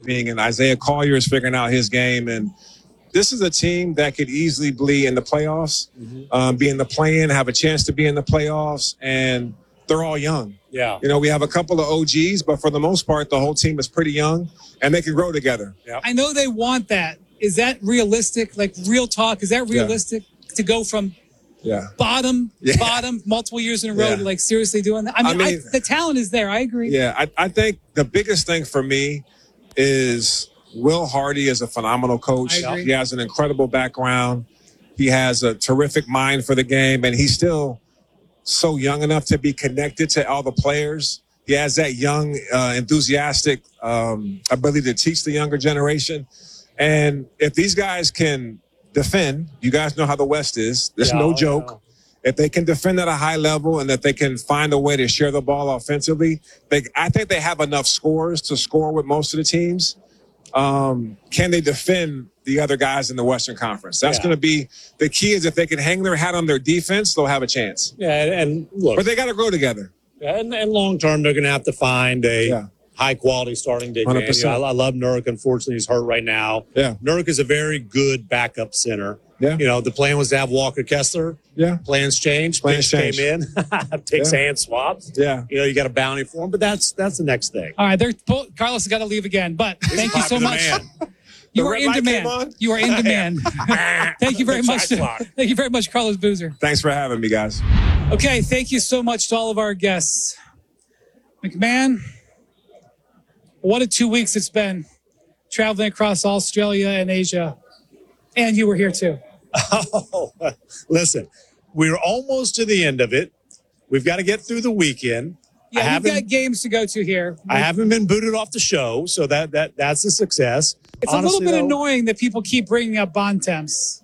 developing, and Isaiah Collier is figuring out his game. And this is a team that could easily be in the playoffs, be in the play-in, have a chance to be in the playoffs, and they're all young. Yeah. You know, we have a couple of OGs, but for the most part, the whole team is pretty young, and they can grow together. Yeah. I know they want that. Is that realistic? Like, real talk, is that realistic to go from bottom multiple years in a row to, like, seriously doing that? I mean, the talent is there. I agree. Yeah, I think the biggest thing for me is Will Hardy is a phenomenal coach. He has an incredible background. He has a terrific mind for the game, and he's still so young enough to be connected to all the players. He has that young, enthusiastic ability to teach the younger generation. And if these guys can defend, you guys know how the West is. There's no joke. If they can defend at a high level and that they can find a way to share the ball offensively, I think they have enough scores to score with most of the teams. Can they defend the other guys in the Western Conference? That's going to be the key. Is if they can hang their hat on their defense, they'll have a chance. Yeah, and look. But they got to grow together. Yeah, and long term, they're going to have to find a high-quality starting big man. You know, I love Nurk. Unfortunately, he's hurt right now. Yeah. Nurk is a very good backup center. Yeah. You know, the plan was to have Walker Kessler. Yeah. Plans changed. Plans came in. Takes hand swaps. Yeah. You know, you got a bounty for him, but that's the next thing. All right, Carlos has got to leave again, but thank you so much. You are in demand. You are in demand. Thank you very much. Thank you very much, Carlos Boozer. Thanks for having me, guys. Okay, thank you so much to all of our guests. McMahon, what a 2 weeks it's been, traveling across Australia and Asia. And you were here too. Oh, listen, we're almost to the end of it. We've got to get through the weekend. Yeah, we've got games to go to here. I haven't been booted off the show, so that's a success. It's honestly, a little bit annoying that people keep bringing up Bontemps.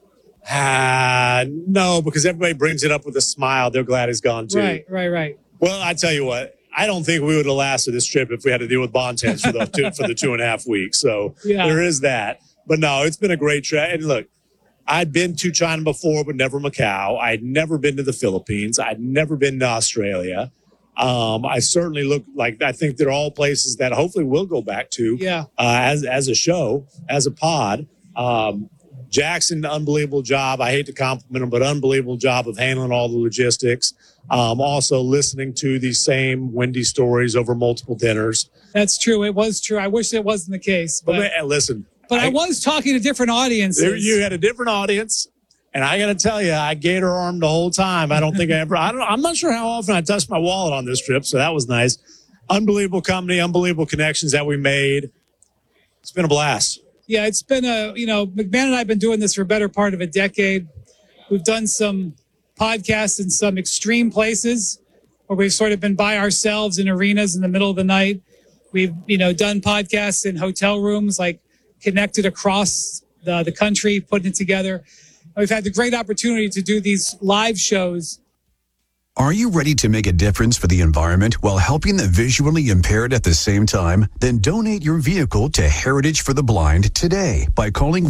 No, because everybody brings it up with a smile. They're glad he's gone too. Right. Well, I tell you what, I don't think we would have lasted this trip if we had to deal with Bontemps for the 2.5 weeks. So there is that. But no, it's been a great trip. And look, I'd been to China before, but never Macau. I'd never been to the Philippines. I'd never been to Australia. I certainly I think they're all places that hopefully we'll go back to as a show, as a pod. Jackson, unbelievable job. I hate to compliment him, but unbelievable job of handling all the logistics. Also listening to these same Wendy stories over multiple dinners. That's true. It was true. I wish it wasn't the case. But listen. But I was talking to different audiences. You had a different audience. And I got to tell you, I gator armed the whole time. I don't think I'm not sure how often I touched my wallet on this trip. So that was nice. Unbelievable company, unbelievable connections that we made. It's been a blast. Yeah, it's been McMahon and I have been doing this for a better part of a decade. We've done some podcasts in some extreme places where we've sort of been by ourselves in arenas in the middle of the night. We've, done podcasts in hotel rooms, like connected across the country, putting it together. We've had the great opportunity to do these live shows. Are you ready to make a difference for the environment while helping the visually impaired at the same time? Then donate your vehicle to Heritage for the Blind today by calling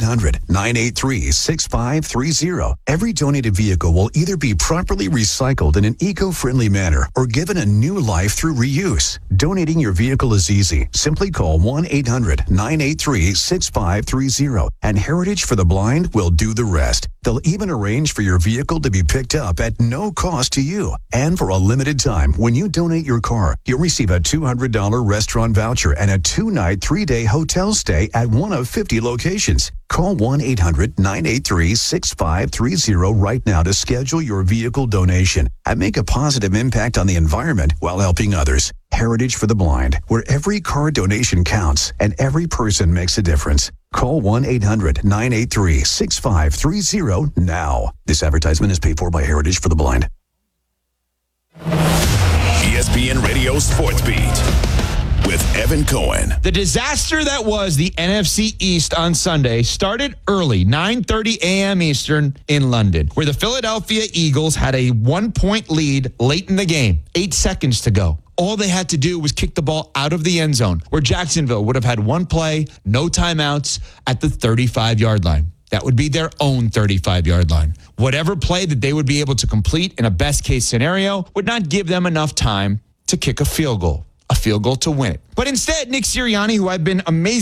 1-800-983-6530. Every donated vehicle will either be properly recycled in an eco-friendly manner or given a new life through reuse. Donating your vehicle is easy. Simply call 1-800-983-6530 and Heritage for the Blind will do the rest. They'll even arrange for your vehicle to be picked up at no cost to you. And for a limited time, when you donate your car, you'll receive a $200 restaurant voucher and a 2-night, 3-day hotel stay at one of 50 locations. Call 1-800-983-6530 right now to schedule your vehicle donation and make a positive impact on the environment while helping others. Heritage for the Blind, where every car donation counts and every person makes a difference. Call 1-800-983-6530 now. This advertisement is paid for by Heritage for the Blind. ESPN Radio Sports Beat with Evan Cohen. The disaster that was the NFC East on Sunday started early, 9:30 a.m. Eastern in London, where the Philadelphia Eagles had a 1-point lead late in the game, 8 seconds to go. All they had to do was kick the ball out of the end zone, where Jacksonville would have had one play, no timeouts, at the 35-yard line. That would be their own 35-yard line. Whatever play that they would be able to complete in a best-case scenario would not give them enough time to kick a field goal to win it. But instead, Nick Sirianni, who I've been amazed